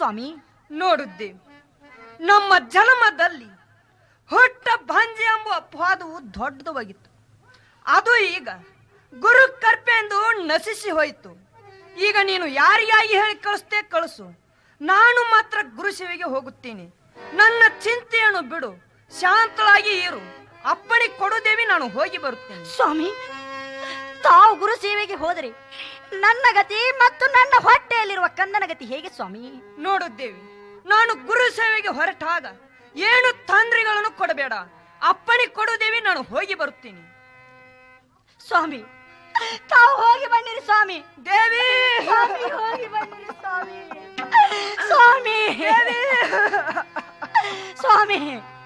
ಸ್ವಾಮಿ? ನೋಡುತ್ತೇವೆ, ನಮ್ಮ ಜನ್ಮದಲ್ಲಿ ಹುಟ್ಟ ಬಂಜೆ ಎಂಬ ಅಪವಾದವು ದೊಡ್ಡದಾಗಿತ್ತು. ಅದು ಈಗ ಗುರು ಕರ್ಪೆಂದು ನಶಿಸಿ ಹೋಯಿತು. ಈಗ ನೀನು ಯಾರಿಗಾಗಿ ಹೇಳಿ ಕಳಿಸ್ತೇ ಕಳಿಸು, ನಾನು ಮಾತ್ರ ಗುರು ಸೇವೆಗೆ ಹೋಗುತ್ತೇನೆ. ನನ್ನ ಚಿಂತೆಯನ್ನು ಬಿಡು, ಶಾಂತಳಾಗಿ ಇರು. ಅಪ್ಪಣೆ ಕೊಡುದೇವಿ, ನಾನು ಹೋಗಿ ಬರುತ್ತೇನೆ. ಸ್ವಾಮಿ, ತಾವು ಗುರು ಸೇವೆಗೆ ಹೋದರೆ ನನ್ನ ಗತಿ ಮತ್ತು ನನ್ನ ಹೊಟ್ಟೆಯಲ್ಲಿರುವ ಕಂದನ ಗತಿ ಹೇಗೆ ಸ್ವಾಮಿ? ನೋಡುತ್ತೇವೆ, ನಾನು ಗುರು ಸೇವೆಗೆ ಹೊರಟಾಗ ಏನು ತೊಂದರೆಗಳನ್ನು ಕೊಡಬೇಡ. ಅಪ್ಪಣೆ ಕೊಡುದೇವಿ, ನಾನು ಹೋಗಿ ಬರುತ್ತೇನೆ. ಸ್ವಾಮಿ, ತಾವು ಹೋಗಿ ಬನ್ನಿರಿ ಸ್ವಾಮಿ. ದೇವಿ, ಸ್ವಾಮಿ, ಹೋಗಿ ಬನ್ನಿರಿ ಸ್ವಾಮಿ. ಸ್ವಾಮಿ, ಸ್ವಾಮಿ.